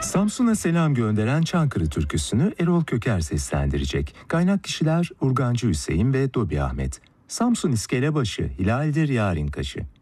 Samsun'a selam gönderen Çankırı türküsünü Erol Köker seslendirecek. Kaynak kişiler Urgancı Hüseyin ve Dobi Ahmet. Samsun iskelebaşı, hilaldir yarın kaşı.